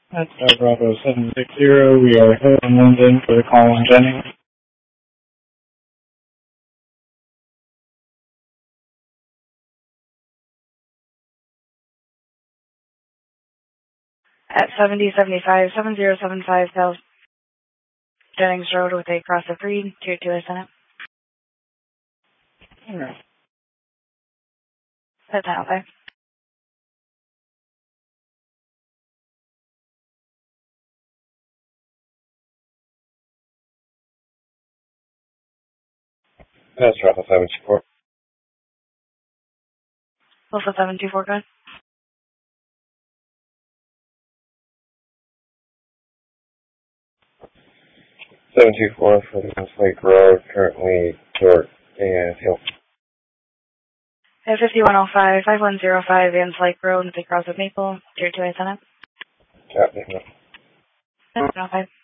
That's Bravo 760. We are Hill and Linden for the call on Jennings. At 7075 South Jennings Road with a cross of 3, Tier 2 Senate. Alright. That's okay. That's Alpha 724. Alpha 724, good. 724 for the Lake Road, currently short and Hill. At 5105, 5105 Vans Lake Road with a cross of Maple, Tier 2 Senate. Yeah, Okay.